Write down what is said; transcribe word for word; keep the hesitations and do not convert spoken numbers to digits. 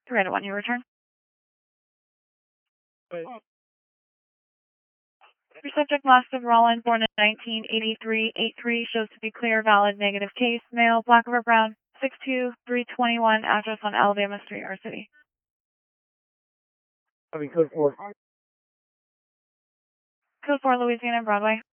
three out of one, you return. Wait. Your subject last of Rollin, born in nineteen eighty-three, eighty-three, shows to be clear, valid, negative case, male, black over brown, six two three twenty-one, address on Alabama Street, R City. I mean, code four. Code four, Louisiana, Broadway.